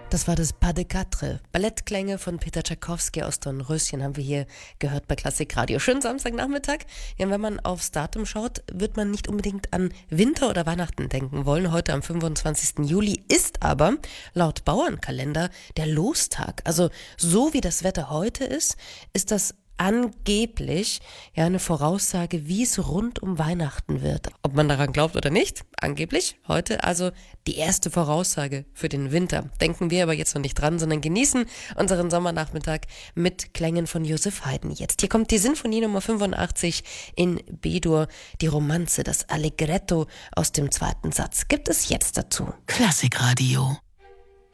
Das war das Pas de Quatre. Ballettklänge von Peter Tschaikowski aus Dornröschen haben wir hier gehört bei Klassikradio. Schönen Samstagnachmittag. Ja, wenn man aufs Datum schaut, wird man nicht unbedingt an Winter oder Weihnachten denken wollen. Heute am 25. Juli ist aber laut Bauernkalender der Lostag. Also so wie das Wetter heute ist das angeblich eine Voraussage, wie es rund um Weihnachten wird. Ob man daran glaubt oder nicht, angeblich heute also die erste Voraussage für den Winter. Denken wir aber jetzt noch nicht dran, sondern genießen unseren Sommernachmittag mit Klängen von Joseph Haydn. Jetzt hier kommt die Sinfonie Nummer 85 in B-Dur, die Romanze, das Allegretto aus dem zweiten Satz. Gibt es jetzt dazu. Klassikradio.